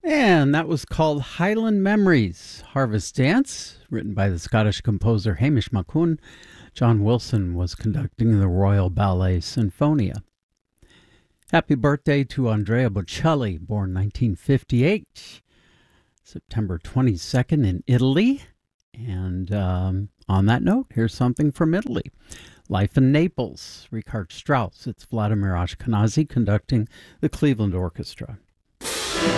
And that was called Highland Memories, Harvest Dance, written by the Scottish composer Hamish Maccoun. John Wilson was conducting the Royal Ballet Sinfonia. Happy birthday to Andrea Bocelli, born 1958, September 22nd in Italy. And on that note, here's something from Italy. Life in Naples, Richard Strauss. It's Vladimir Ashkenazy conducting the Cleveland Orchestra.